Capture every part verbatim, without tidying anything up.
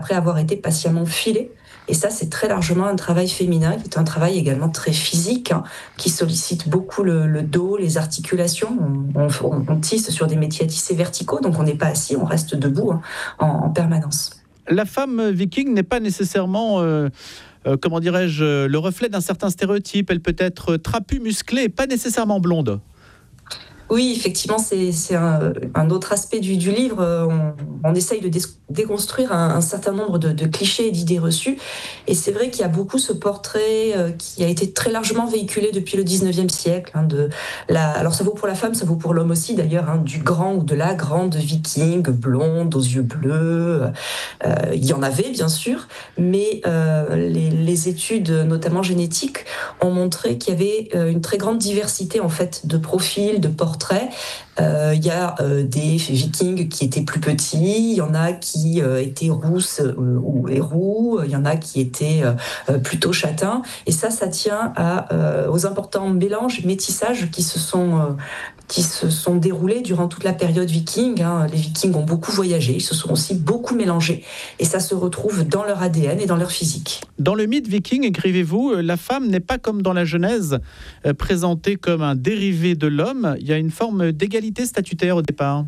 après avoir été patiemment filées. Et ça, c'est très largement un travail féminin, qui est un travail également très physique, hein, qui sollicite beaucoup le, le dos, les articulations. On, on, on tisse sur des métiers à tisser verticaux, donc on n'est pas assis, on reste debout, hein, en, en permanence. La femme viking n'est pas nécessairement, euh, euh, comment dirais-je, le reflet d'un certain stéréotype. Elle peut être trapue, musclée, pas nécessairement blonde. Oui, effectivement, c'est, c'est un, un autre aspect du, du livre. On, on essaye de dé- déconstruire un, un certain nombre de, de clichés et d'idées reçues. Et c'est vrai qu'il y a beaucoup ce portrait euh, qui a été très largement véhiculé depuis le dix-neuvième siècle. Hein, de la, alors ça vaut pour la femme, ça vaut pour l'homme aussi d'ailleurs, hein, du grand ou de la grande viking, blonde, aux yeux bleus. Euh, il y en avait bien sûr, mais euh, les, les études, notamment génétiques, ont montré qu'il y avait euh, une très grande diversité en fait de profils, de portraits. Il euh, y a euh, des vikings qui étaient plus petits, il y en a qui euh, étaient rousses euh, ou et roux, il y en a qui étaient euh, plutôt châtains. Et ça, ça tient à, euh, aux importants mélanges, métissages qui se sont euh, qui se sont déroulés durant toute la période viking. Hein. Les vikings ont beaucoup voyagé, ils se sont aussi beaucoup mélangés. Et ça se retrouve dans leur A D N et dans leur physique. Dans le mythe viking, écrivez-vous, la femme n'est pas comme dans la Genèse, euh, présentée comme un dérivé de l'homme. Il y a une forme d'égalité statutaire au départ.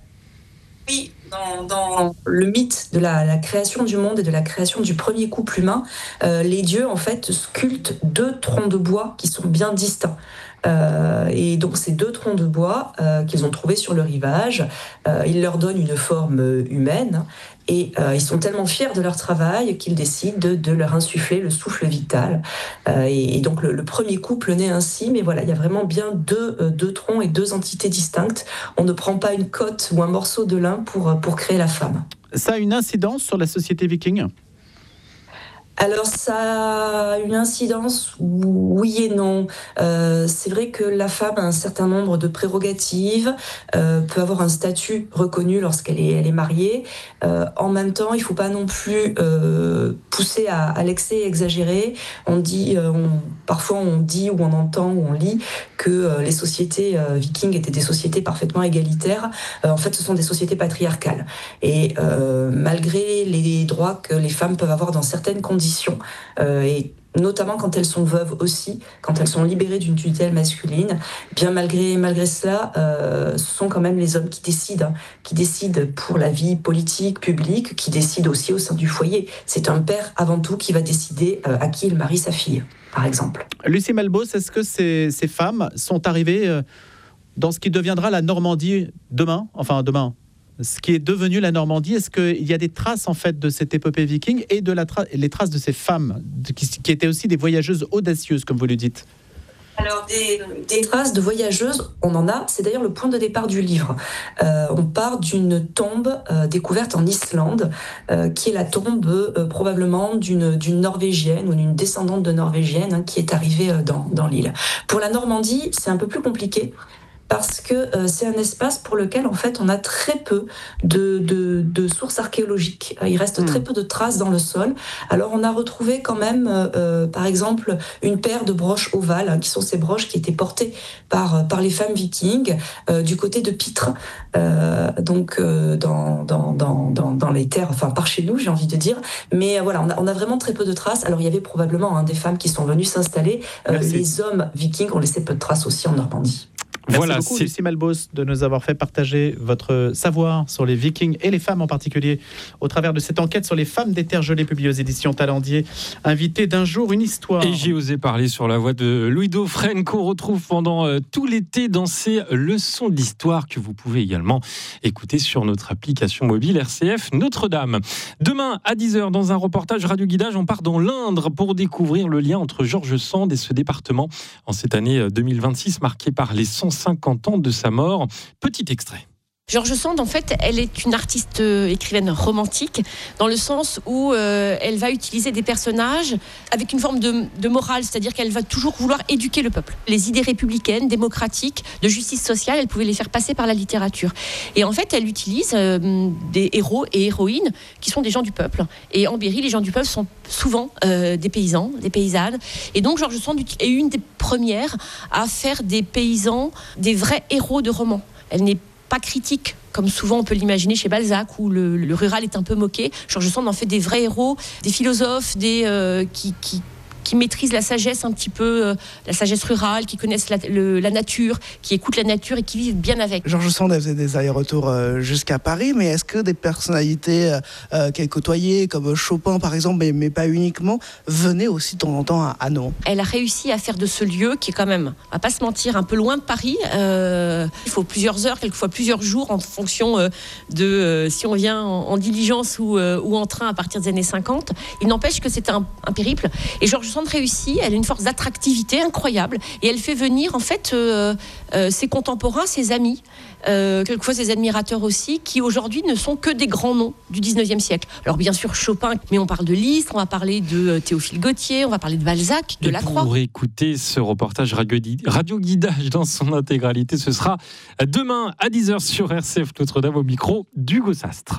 Oui, dans, dans le mythe de la, la création du monde et de la création du premier couple humain, euh, les dieux en fait sculptent deux troncs de bois qui sont bien distincts. Euh, et donc ces deux troncs de bois euh, qu'ils ont trouvés sur le rivage, euh, ils leur donnent une forme humaine et euh, ils sont tellement fiers de leur travail qu'ils décident de, de leur insuffler le souffle vital. Euh, et, et donc le, le premier couple naît ainsi, mais voilà, il y a vraiment bien deux, euh, deux troncs et deux entités distinctes. On ne prend pas une côte ou un morceau de l'un pour, pour créer la femme. Ça a une incidence sur la société viking ? Alors ça a une incidence, oui et non. Euh, c'est vrai que la femme a un certain nombre de prérogatives, euh, peut avoir un statut reconnu lorsqu'elle est, elle est mariée. Euh, en même temps, il ne faut pas non plus euh, pousser à, à l'excès et exagérer. On dit, euh, on, parfois on dit ou on entend ou on lit que euh, les sociétés euh, vikings étaient des sociétés parfaitement égalitaires. Euh, en fait, ce sont des sociétés patriarcales. Et euh, malgré les droits que les femmes peuvent avoir dans certaines conditions, Euh, et notamment quand elles sont veuves aussi, quand elles sont libérées d'une tutelle masculine, bien malgré, malgré cela, euh, ce sont quand même les hommes qui décident, hein, qui décident pour la vie politique, publique, qui décident aussi au sein du foyer. C'est un père avant tout qui va décider euh, à qui il marie sa fille, par exemple. Lucie Malbos, est-ce que ces, ces femmes sont arrivées euh, dans ce qui deviendra la Normandie demain, enfin demain ce qui est devenu la Normandie, est-ce qu'il y a des traces en fait de cette épopée viking et de la tra- les traces de ces femmes de, qui, qui étaient aussi des voyageuses audacieuses, comme vous le dites? Alors, des, des traces de voyageuses, on en a. C'est d'ailleurs le point de départ du livre. Euh, on part d'une tombe euh, découverte en Islande, euh, qui est la tombe euh, probablement d'une, d'une Norvégienne ou d'une descendante de Norvégienne, hein, qui est arrivée euh, dans, dans l'île. Pour la Normandie, c'est un peu plus compliqué, parce que euh, c'est un espace pour lequel en fait on a très peu de, de, de sources archéologiques. Il reste mmh. très peu de traces dans le sol. Alors on a retrouvé quand même, euh, par exemple, une paire de broches ovales, hein, qui sont ces broches qui étaient portées par, par les femmes vikings euh, du côté de Pitre, euh, donc euh, dans, dans, dans, dans, dans les terres, enfin par chez nous, j'ai envie de dire. Mais euh, voilà, on a, on a vraiment très peu de traces. Alors il y avait probablement hein, des femmes qui sont venues s'installer. Euh, les hommes vikings ont laissé peu de traces aussi en Normandie. Merci voilà, beaucoup, c'est... Lucie Malbos, de nous avoir fait partager votre savoir sur les Vikings et les femmes en particulier, au travers de cette enquête sur les femmes des terres gelées publiée aux éditions Talendier. Invité d'un jour, une histoire. Et j'ai osé parler sur la voix de Louis Dauphren, qu'on retrouve pendant euh, tout l'été dans ces leçons d'histoire que vous pouvez également écouter sur notre application mobile R C F Notre-Dame. Demain, à dix heures, dans un reportage Radio Guidage, on part dans l'Indre pour découvrir le lien entre George Sand et ce département en cette année deux mille vingt-six, marquée par les cent cinquante ans de sa mort. Petit extrait. George Sand, en fait, elle est une artiste euh, écrivaine romantique, dans le sens où euh, elle va utiliser des personnages avec une forme de, de morale, c'est-à-dire qu'elle va toujours vouloir éduquer le peuple. Les idées républicaines, démocratiques, de justice sociale, elle pouvait les faire passer par la littérature. Et en fait, elle utilise euh, des héros et héroïnes qui sont des gens du peuple. Et en Berry, les gens du peuple sont souvent euh, des paysans, des paysannes. Et donc, George Sand est une des premières à faire des paysans des vrais héros de romans. Elle n'est pas critique comme souvent on peut l'imaginer chez Balzac, où le, le rural est un peu moqué. George Sand en fait des vrais héros, des philosophes, des euh, qui, qui qui maîtrisent la sagesse un petit peu, euh, la sagesse rurale, qui connaissent la, le, la nature, qui écoutent la nature et qui vivent bien avec. George Sand faisait des allers-retours euh, jusqu'à Paris, mais est-ce que des personnalités euh, qu'elle côtoyait, comme Chopin par exemple, mais, mais pas uniquement, venaient aussi de temps en temps à, à Nohant ? Elle a réussi à faire de ce lieu, qui est quand même, on va pas se mentir, un peu loin de Paris. Euh, il faut plusieurs heures, quelquefois plusieurs jours, en fonction euh, de euh, si on vient en, en diligence ou, euh, ou en train à partir des années cinquante. Il n'empêche que c'est un, un périple. Et George Sand réussit, elle a une force d'attractivité incroyable et elle fait venir en fait euh, euh, ses contemporains, ses amis, euh, quelquefois ses admirateurs aussi, qui aujourd'hui ne sont que des grands noms du dix-neuvième siècle. Alors bien sûr Chopin, mais on parle de Liszt, on va parler de Théophile Gautier, on va parler de Balzac, de et Lacroix. Pour écouter ce reportage radio, radio guidage dans son intégralité, ce sera demain à dix heures sur R C F Notre-Dame au micro d'Hugo Sastre.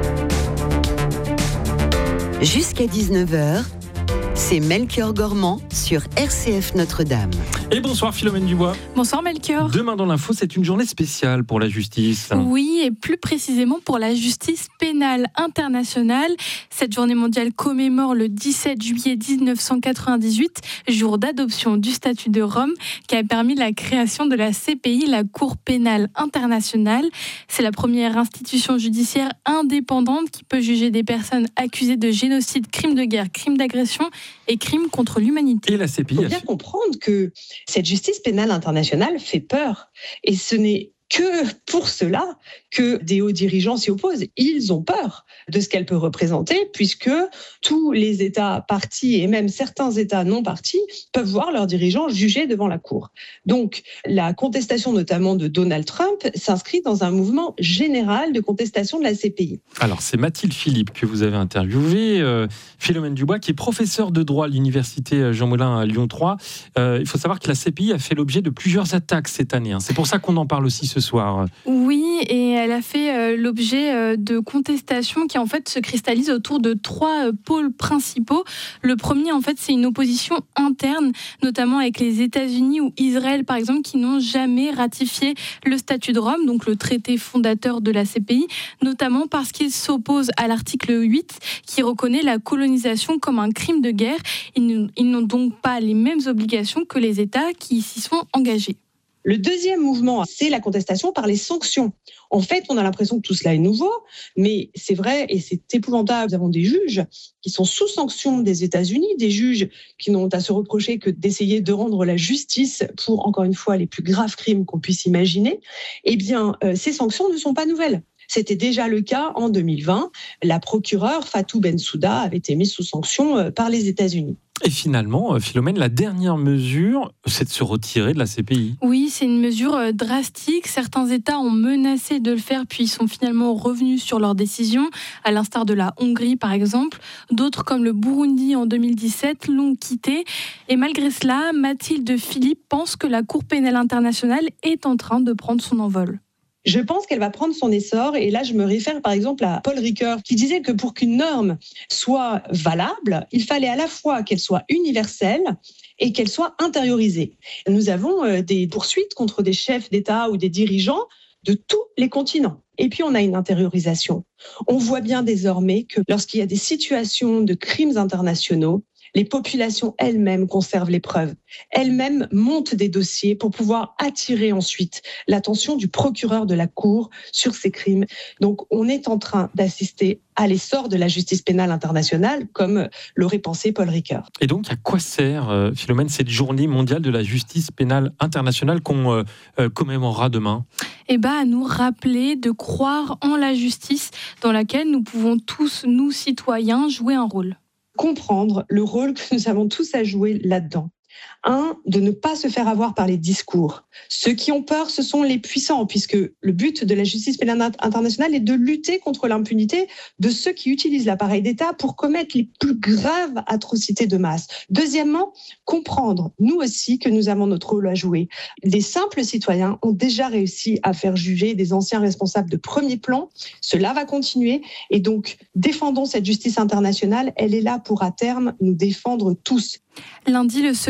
Jusqu'à dix-neuf heures, c'est Melchior Gormand sur R C F Notre-Dame. Et bonsoir Philomène Dubois. Bonsoir Melchior. Demain dans l'info, c'est une journée spéciale pour la justice. Oui, et plus précisément pour la justice pénale internationale. Cette journée mondiale commémore le dix-sept juillet dix-neuf cent quatre-vingt-dix-huit, jour d'adoption du statut de Rome, qui a permis la création de la C P I, la Cour pénale internationale. C'est la première institution judiciaire indépendante qui peut juger des personnes accusées de génocide, crimes de guerre, crimes d'agression et crimes contre l'humanité. Et la C P I, il faut bien comprendre que cette justice pénale internationale fait peur. Et ce n'est que pour cela que des hauts dirigeants s'y opposent. Ils ont peur de ce qu'elle peut représenter, puisque tous les États partis, et même certains États non partis, peuvent voir leurs dirigeants jugés devant la Cour. Donc, la contestation notamment de Donald Trump s'inscrit dans un mouvement général de contestation de la C P I. Alors, c'est Mathilde Philippe que vous avez interviewé, euh, Philomène Dubois, qui est professeure de droit à l'université Jean Moulin à Lyon trois. Euh, il faut savoir que la C P I a fait l'objet de plusieurs attaques cette année. Hein. C'est pour ça qu'on en parle aussi ce soir. Oui, et elle a fait euh, l'objet euh, de contestations qui en fait se cristallisent autour de trois euh, pôles principaux. Le premier, en fait, c'est une opposition interne, notamment avec les États-Unis ou Israël, par exemple, qui n'ont jamais ratifié le statut de Rome, donc le traité fondateur de la C P I, notamment parce qu'ils s'opposent à l'article huit, qui reconnaît la colonisation comme un crime de guerre. Ils, ils n'ont donc pas les mêmes obligations que les États qui s'y sont engagés. Le deuxième mouvement, c'est la contestation par les sanctions. En fait, on a l'impression que tout cela est nouveau, mais c'est vrai et c'est épouvantable. Nous avons des juges qui sont sous sanction des États-Unis, des juges qui n'ont à se reprocher que d'essayer de rendre la justice pour, encore une fois, les plus graves crimes qu'on puisse imaginer. Eh bien, euh, ces sanctions ne sont pas nouvelles. C'était déjà le cas en deux mille vingt. La procureure Fatou Bensouda avait été mise sous sanction par les États-Unis. Et finalement, Philomène, la dernière mesure, c'est de se retirer de la C P I. Oui, c'est une mesure drastique. Certains États ont menacé de le faire, puis sont finalement revenus sur leur décision, à l'instar de la Hongrie par exemple. D'autres, comme le Burundi en deux mille dix-sept, l'ont quitté. Et malgré cela, Mathilde Philippe pense que la Cour pénale internationale est en train de prendre son envol. Je pense qu'elle va prendre son essor, et là je me réfère par exemple à Paul Ricoeur qui disait que pour qu'une norme soit valable, il fallait à la fois qu'elle soit universelle et qu'elle soit intériorisée. Nous avons des poursuites contre des chefs d'État ou des dirigeants de tous les continents. Et puis on a une intériorisation. On voit bien désormais que lorsqu'il y a des situations de crimes internationaux, les populations elles-mêmes conservent les preuves. Elles-mêmes montent des dossiers pour pouvoir attirer ensuite l'attention du procureur de la Cour sur ces crimes. Donc on est en train d'assister à l'essor de la justice pénale internationale, comme l'aurait pensé Paul Ricoeur. Et donc, à quoi sert, euh, Philomène, cette journée mondiale de la justice pénale internationale qu'on euh, euh, commémorera demain ? Eh bien, à nous rappeler de croire en la justice dans laquelle nous pouvons tous, nous citoyens, jouer un rôle. Comprendre le rôle que nous avons tous à jouer là-dedans. Un, de ne pas se faire avoir par les discours. Ceux qui ont peur, ce sont les puissants, puisque le but de la justice pénale internationale est de lutter contre l'impunité de ceux qui utilisent l'appareil d'État pour commettre les plus graves atrocités de masse. Deuxièmement, comprendre, nous aussi, que nous avons notre rôle à jouer. Les simples citoyens ont déjà réussi à faire juger des anciens responsables de premier plan. Cela va continuer, et donc défendons cette justice internationale. Elle est là pour, à terme, nous défendre tous. Lundi, le secrétaire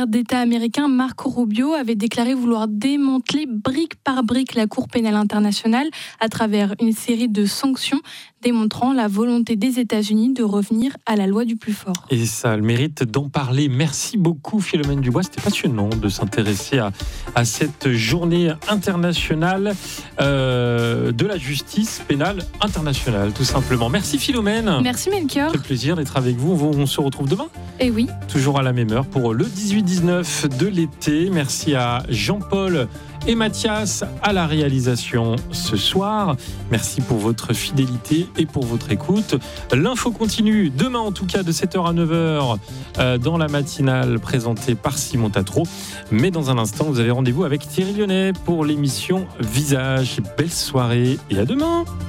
secrétaire d'État américain Marco Rubio avait déclaré vouloir démanteler brique par brique la Cour pénale internationale à travers une série de sanctions démontrant la volonté des États-Unis de revenir à la loi du plus fort. Et ça a le mérite d'en parler. Merci beaucoup Philomène Dubois, c'était passionnant de s'intéresser à, à cette journée internationale euh, de la justice pénale internationale, tout simplement. Merci Philomène. Merci Melchior. Quel plaisir d'être avec vous. On, on se retrouve demain. Et oui. Toujours à la même heure pour le dix-huit dix-neuf de l'été. Merci à Jean-Paul et Mathias à la réalisation ce soir. Merci pour votre fidélité et pour votre écoute. L'info continue demain en tout cas de sept heures à neuf heures euh, dans la matinale présentée par Simon Tatro. Mais dans un instant, vous avez rendez-vous avec Thierry Lyonnais pour l'émission Visage. Belle soirée et à demain.